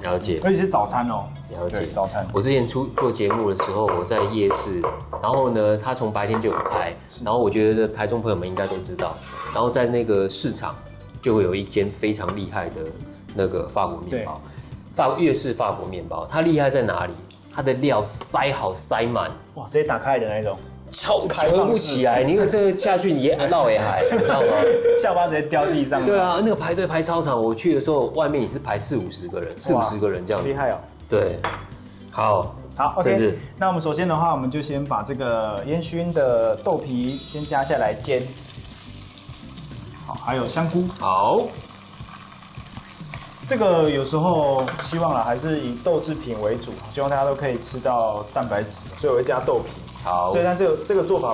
了解， 而且是早餐哦。 了解， 早餐。 我之前做节目的时候，我在夜市，然后呢，他从白天就有开，然后我觉得台中朋友们应该都知道，然后在那个市场就会有一间非常厉害的那个法国面包，粤式法国面包，它厉害在哪里？它的料塞好塞满， 哇，直接打开的那种。 超合不起来，你因为这个下去你也绕也海，你知道吗？ 下巴直接掉地上。 对啊，那个排队排超长，我去的时候外面也是排40-50个人，40-50个人这样。 厉害哦。 对，好 ，OK。那我们首先的话，我们就先把这个烟熏的豆皮先加下来煎。好，还有香菇。 好。 这个有时候希望还是以豆制品为主，希望大家都可以吃到蛋白质，所以我会加豆皮。 好， 所以它这个做法